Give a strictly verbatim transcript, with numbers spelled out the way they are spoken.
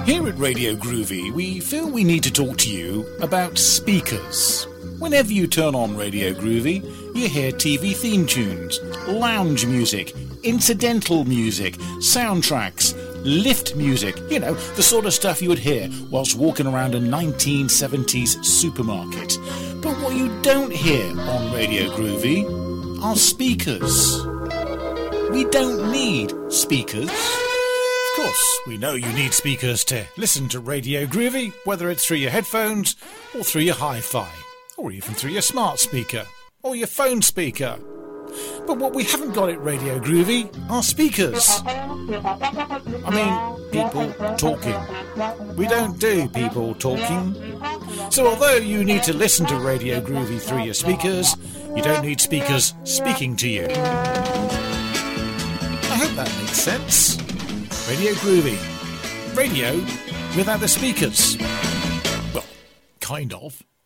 Here at Radio Groovy, we feel we need to talk to you about speakers. Whenever you turn on Radio Groovy, you hear T V theme tunes, lounge music, incidental music, soundtracks, lift music, you know, the sort of stuff you would hear whilst walking around a nineteen seventies supermarket. But what you don't hear on Radio Groovy are speakers. We don't need speakers. Of course, we know you need speakers to listen to Radio Groovy, whether it's through your headphones or through your hi-fi, or even through your smart speaker or your phone speaker. But what we haven't got at Radio Groovy are speakers. I mean, people talking. We don't do people talking. So although you need to listen to Radio Groovy through your speakers, you don't need speakers speaking to you. I hope that makes sense. Radio Groovy. Radio without the speakers. Well, kind of.